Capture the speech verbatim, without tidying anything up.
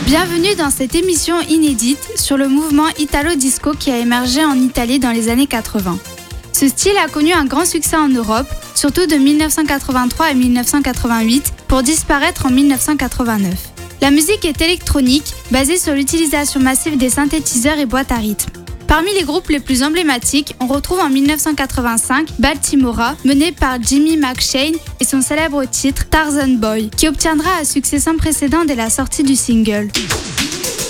Bienvenue dans cette émission inédite sur le mouvement Italo-Disco qui a émergé en Italie dans les années quatre-vingts. Ce style a connu un grand succès en Europe, surtout de dix-neuf cent quatre-vingt-trois à dix-neuf cent quatre-vingt-huit, pour disparaître en dix-neuf cent quatre-vingt-neuf. La musique est électronique, basée sur l'utilisation massive des synthétiseurs et boîtes à rythme. Parmi les groupes les plus emblématiques, on retrouve en dix-neuf cent quatre-vingt-cinq Baltimora, mené par Jimmy McShane et son célèbre titre Tarzan Boy, qui obtiendra un succès sans précédent dès la sortie du single.